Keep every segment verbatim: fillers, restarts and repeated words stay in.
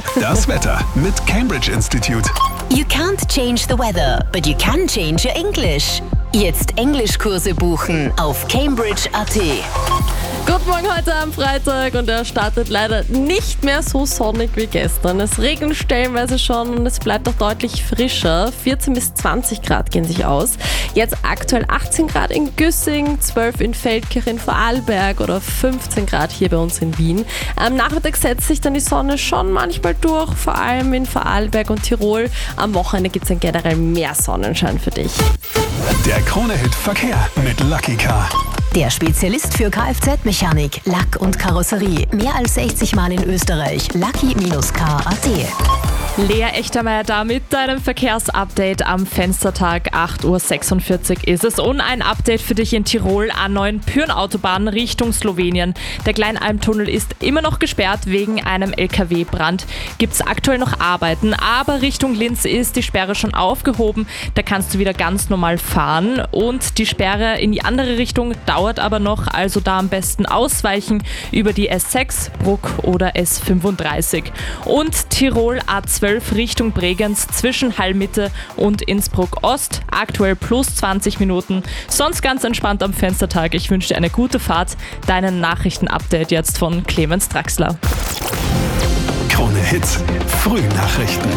Das Wetter mit Cambridge Institute. You can't change the weather, but you can change your English. Jetzt Englischkurse buchen auf cambridge punkt a t. Guten Morgen heute am Freitag und er startet leider nicht mehr so sonnig wie gestern. Es regnet stellenweise schon und es bleibt auch deutlich frischer. vierzehn bis zwanzig Grad gehen sich aus. Jetzt aktuell achtzehn Grad in Güssing, zwölf in Feldkirch in Vorarlberg oder fünfzehn Grad hier bei uns in Wien. Am Nachmittag setzt sich dann die Sonne schon manchmal durch, vor allem in Vorarlberg und Tirol. Am Wochenende gibt es dann generell mehr Sonnenschein für dich. Der Krone-Hit Verkehr mit Lucky Car. Der Spezialist für Kfz-Mechanik, Lack und Karosserie. Mehr als sechzig Mal in Österreich. Lucky Car punkt a t. Lea Echtermeier da mit deinem Verkehrsupdate am Fenstertag. acht Uhr sechsundvierzig ist es und ein Update für dich in Tirol. A neun Pyhrn-Autobahn Richtung Slowenien. Der Kleinalmtunnel ist immer noch gesperrt wegen einem L K W-Brand. Gibt es aktuell noch Arbeiten, aber Richtung Linz ist die Sperre schon aufgehoben. Da kannst du wieder ganz normal fahren und die Sperre in die andere Richtung dauert aber noch, also da am besten ausweichen über die S sechs, Bruck oder S fünfunddreißig. Und Tirol A zwölf Richtung Bregenz zwischen Hallmitte und Innsbruck Ost. Aktuell plus zwanzig Minuten. Sonst ganz entspannt am Fenstertag. Ich wünsche dir eine gute Fahrt. Deinen Nachrichtenupdate jetzt von Clemens Draxler. Krone Hits, Frühnachrichten.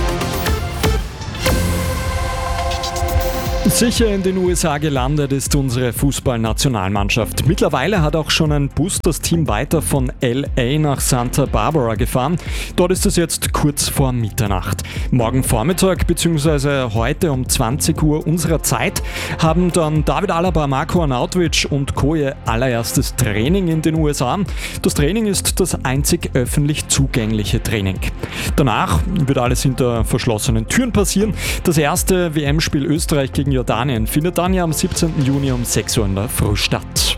Sicher in den U S A gelandet ist unsere Fußballnationalmannschaft. Mittlerweile hat auch schon ein Bus das Team weiter von L A nach Santa Barbara gefahren. Dort ist es jetzt kurz vor Mitternacht. Morgen Vormittag bzw. heute um zwanzig Uhr unserer Zeit haben dann David Alaba, Marko Arnautovic und Co. ihr allererstes Training in den U S A. Das Training ist das einzig öffentlich zugängliche Training. Danach wird alles hinter verschlossenen Türen passieren. Das erste W M-Spiel Österreich gegen Jordanien findet dann ja am siebzehnten Juni um sechs Uhr in der Früh statt.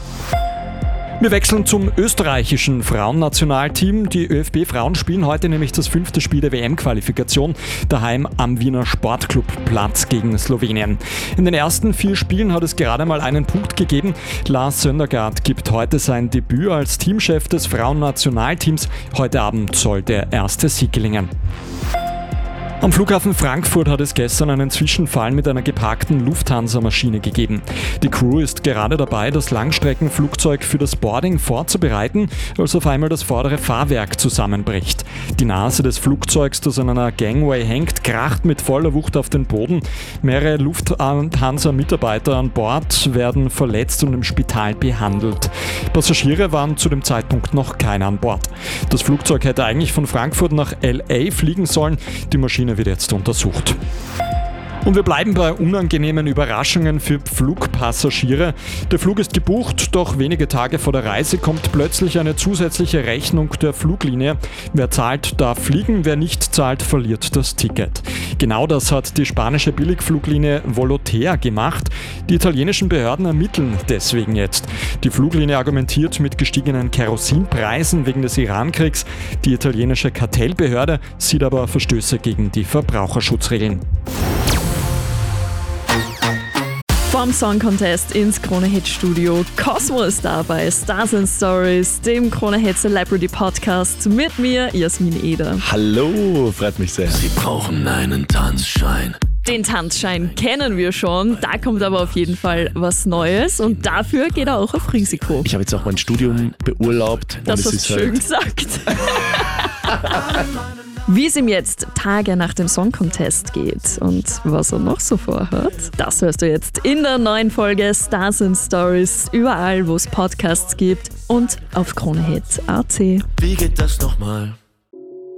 Wir wechseln zum österreichischen Frauennationalteam. Die ÖFB Frauen spielen heute nämlich das fünfte Spiel der W M-Qualifikation daheim am Wiener Sportclubplatz gegen Slowenien. In den ersten vier Spielen hat es gerade mal einen Punkt gegeben. Lars Söndergaard gibt heute sein Debüt als Teamchef des Frauennationalteams. Heute Abend soll der erste Sieg gelingen. Am Flughafen Frankfurt hat es gestern einen Zwischenfall mit einer geparkten Lufthansa-Maschine gegeben. Die Crew ist gerade dabei, das Langstreckenflugzeug für das Boarding vorzubereiten, als auf einmal das vordere Fahrwerk zusammenbricht. Die Nase des Flugzeugs, das an einer Gangway hängt, kracht mit voller Wucht auf den Boden. Mehrere Lufthansa-Mitarbeiter an Bord werden verletzt und im Spital behandelt. Passagiere waren zu dem Zeitpunkt noch keine an Bord. Das Flugzeug hätte eigentlich von Frankfurt nach L A fliegen sollen. Die Maschine wird jetzt untersucht. Und wir bleiben bei unangenehmen Überraschungen für Flugpassagiere. Der Flug ist gebucht, doch wenige Tage vor der Reise kommt plötzlich eine zusätzliche Rechnung der Fluglinie. Wer zahlt, darf fliegen, wer nicht zahlt, verliert das Ticket. Genau das hat die spanische Billigfluglinie Volotea gemacht. Die italienischen Behörden ermitteln deswegen jetzt. Die Fluglinie argumentiert mit gestiegenen Kerosinpreisen wegen des Irankriegs. Die italienische Kartellbehörde sieht aber Verstöße gegen die Verbraucherschutzregeln. Vom Song Contest ins Krone-Hit Studio. Cosmo ist da bei Stars and Stories, dem Krone-Hit Celebrity Podcast mit mir, Jasmin Eder. Hallo, freut mich sehr. Sie brauchen einen Tanzschein. Den Tanzschein kennen wir schon, da kommt aber auf jeden Fall was Neues und dafür geht er auch auf Risiko. Ich habe jetzt auch mein Studium beurlaubt. Das und hast du schön halt gesagt. Wie es ihm jetzt Tage nach dem Song Contest geht und was er noch so vorhat, das hörst du jetzt in der neuen Folge Stars and Stories, überall wo es Podcasts gibt und auf Krone Hit punkt a t. Wie geht das nochmal?